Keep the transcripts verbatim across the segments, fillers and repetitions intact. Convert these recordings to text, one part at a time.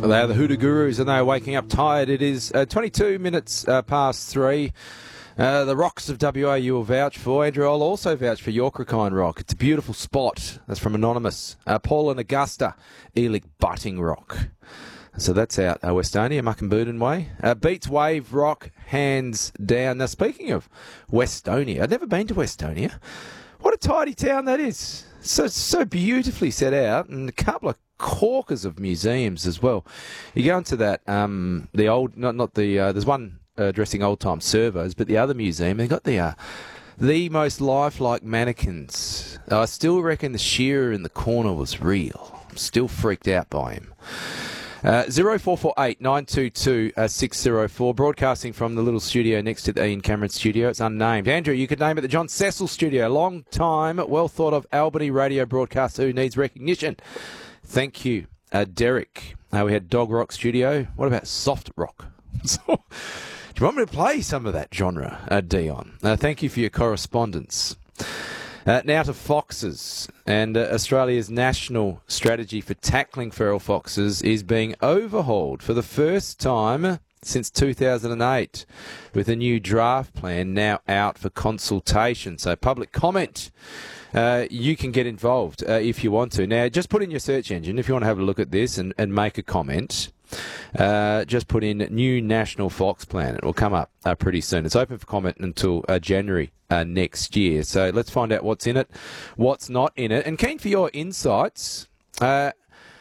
They are the Hoodoo Gurus, and they are waking up tired. It is uh, twenty-two minutes uh, past three. Uh, the rocks of W A you will vouch for. Andrew, I'll also vouch for Yorkrakine Rock. It's a beautiful spot. That's from Anonymous. Uh, Paul and Augusta, Elik Butting Rock. So that's out uh, Westonia, Muckenbooden Way. Uh, Beats Wave Rock, hands down. Now, speaking of Westonia, I've never been to Westonia. What a tidy town that is. So so beautifully set out, and a couple of corkers of museums as well. You go into that, um, the old, not not the, uh, there's one uh, addressing old-time servos, but the other museum, they've got the uh, the most lifelike mannequins. I still reckon the shearer in the corner was real. I'm still freaked out by him. Uh, zero four four eight nine two two six zero four, broadcasting from the little studio next to the Ian Cameron studio. It's unnamed. Andrew, you could name it the John Cecil studio. Long time, well thought of Albany radio broadcaster who needs recognition. Thank you, uh, Derek. Uh, we had Dog Rock studio. What about Soft Rock? So, do you want me to play some of that genre, uh, Dion? Uh, thank you for your correspondence. Uh, now to foxes, and uh, Australia's national strategy for tackling feral foxes is being overhauled for the first time since two thousand eight, with a new draft plan now out for consultation. So public comment, uh, you can get involved uh, if you want to. Now, just put in your search engine if you want to have a look at this and, and make a comment. Uh, just put in new national fox plan. It will come up uh, pretty soon. It's open for comment until uh, January uh, next year. So let's find out what's in it, what's not in it. And keen for your insights. Uh,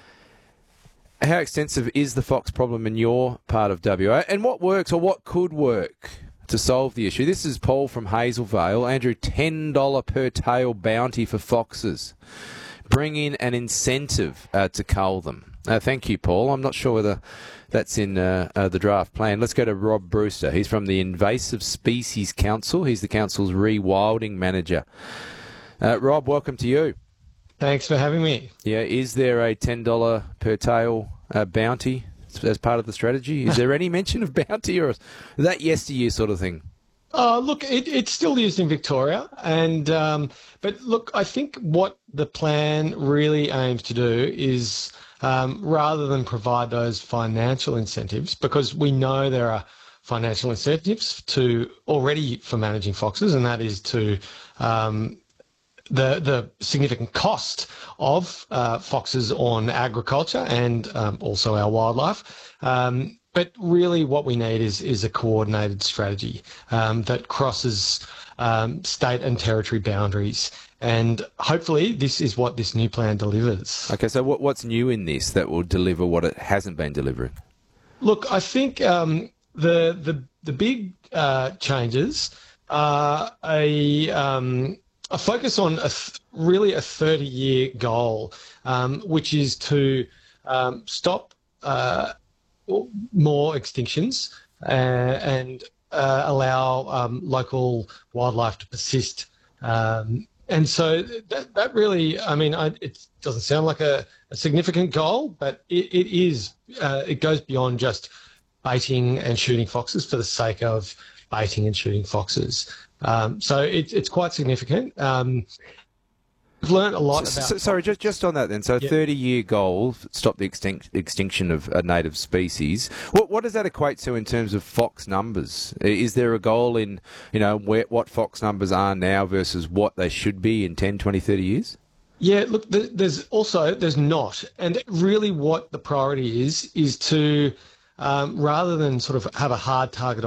how extensive is the fox problem in your part of W A? And what works or what could work to solve the issue? This is Paul from Hazelvale. Andrew, ten dollars per tail bounty for foxes. Bring in an incentive uh, to cull them. Uh, thank you, Paul. I'm not sure whether that's in uh, uh, the draft plan. Let's go to Rob Brewster. He's from the Invasive Species Council. He's the council's rewilding manager. Uh, Rob, welcome to you. Thanks for having me. Yeah, is there a ten dollars per tail uh, bounty as part of the strategy? Is there any mention of bounty, or is that yesteryear sort of thing? Uh, look, it, it's still used in Victoria, and um, but look, I think what the plan really aims to do is, um, rather than provide those financial incentives, because we know there are financial incentives to already for managing foxes, and that is to um, the the significant cost of uh, foxes on agriculture and um, also our wildlife. Um, But really what we need is is a coordinated strategy um, that crosses um, state and territory boundaries. And hopefully this is what this new plan delivers. Okay, so what, what's new in this that will deliver what it hasn't been delivering? Look, I think um, the, the, the big uh, changes are a, um, a focus on a th- really a thirty-year goal, um, which is to um, stop uh, more extinctions uh, and uh, allow um, local wildlife to persist. Um, and so that, that really, I mean, I, it doesn't sound like a, a significant goal, but it, it is, uh, it goes beyond just baiting and shooting foxes for the sake of baiting and shooting foxes. Um, so it, it's quite significant. Um, I've learned a lot so, about... So, sorry, just just on that then. So a yeah. thirty-year goal, stop the extinct, extinction of a native species. What what does that equate to in terms of fox numbers? Is there a goal in, you know, where, what fox numbers are now versus what they should be in ten, twenty, thirty years? Yeah, look, there's also, there's not. And really what the priority is, is to, um, rather than sort of have a hard target